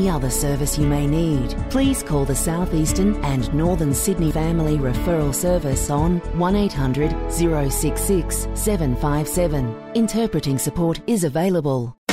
any other service you may need. Please call the South Eastern and Northern Sydney Family Referral Service on 1800 066 757. Interpreting support is available.